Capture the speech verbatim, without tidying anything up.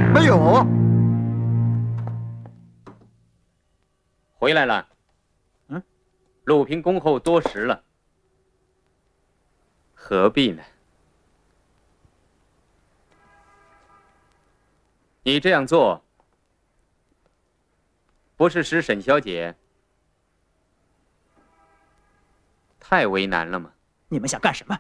没有。 回来了。 嗯， 鲁平恭候多时了，何必呢？你这样做，不是使沈小姐太为难了吗？ 你们想干什么？